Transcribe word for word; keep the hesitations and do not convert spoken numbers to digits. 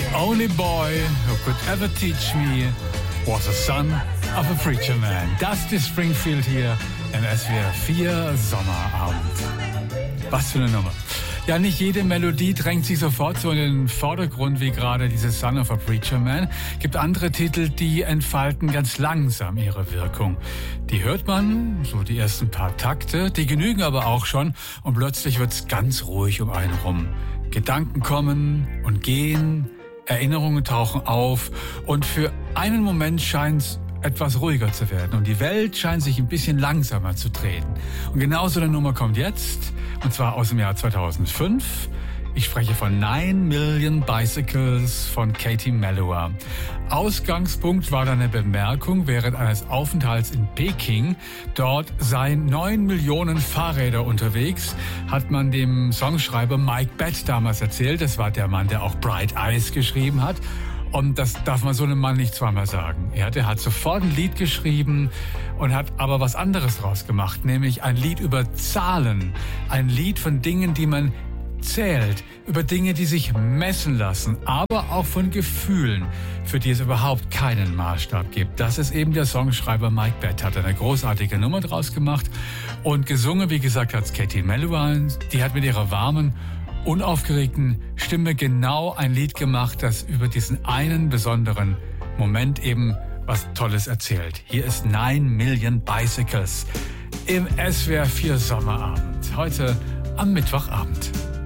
only boy who could ever teach me was the son of a preacher man. Dusty Springfield hier im S W R vier Sommerabend. Was für eine Nummer. Ja, nicht jede Melodie drängt sich sofort so in den Vordergrund wie gerade dieses Son of a Preacher Man. Gibt andere Titel, die entfalten ganz langsam ihre Wirkung. Die hört man, so die ersten paar Takte, die genügen aber auch schon und plötzlich wird's ganz ruhig um einen rum. Gedanken kommen und gehen, Erinnerungen tauchen auf und für einen Moment scheint's etwas ruhiger zu werden und die Welt scheint sich ein bisschen langsamer zu drehen. Und genau so eine Nummer kommt jetzt, und zwar aus dem Jahr zweitausendfünf. Ich spreche von Nine Million Bicycles von Katie Melua. Ausgangspunkt war dann eine Bemerkung während eines Aufenthalts in Peking. Dort seien neun Millionen Fahrräder unterwegs, hat man dem Songschreiber Mike Batt damals erzählt. Das war der Mann, der auch Bright Eyes geschrieben hat. Und das darf man so einem Mann nicht zweimal sagen. Er hat, er hat sofort ein Lied geschrieben und hat aber was anderes draus gemacht, nämlich ein Lied über Zahlen. Ein Lied von Dingen, die man zählt, über Dinge, die sich messen lassen, aber auch von Gefühlen, für die es überhaupt keinen Maßstab gibt. Das ist eben der Songschreiber Mike Batt, hat eine großartige Nummer draus gemacht und gesungen, wie gesagt, hat Katie Melua. Die hat mit ihrer warmen, unaufgeregten Stimme genau ein Lied gemacht, das über diesen einen besonderen Moment eben was Tolles erzählt. Hier ist Nine Million Bicycles im S W R vier Sommerabend. Heute am Mittwochabend.